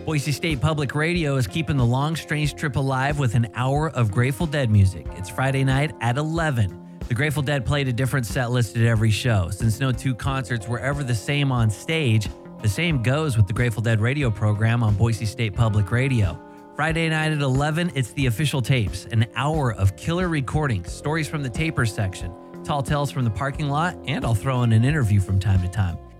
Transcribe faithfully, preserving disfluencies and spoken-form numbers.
Boise State Public Radio is keeping the long, strange trip alive with an hour of Grateful Dead music. It's Friday night at eleven. The Grateful Dead played a different set list at every show. Since no two concerts were ever the same on stage, the same goes with the Grateful Dead radio program on Boise State Public Radio. Friday night at eleven, it's the official tapes, an hour of killer recordings, stories from the Tapers section, tall tales from the parking lot, and I'll throw in an interview from time to time.